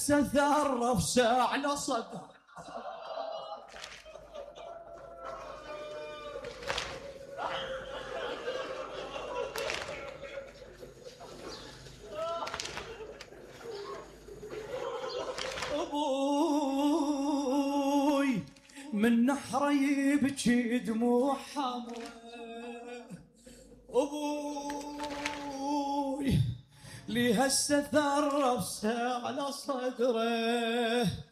ثرف على صدر ابوي من نحره يبكي دموع حمره ابوي لي هسه ثرف على صدره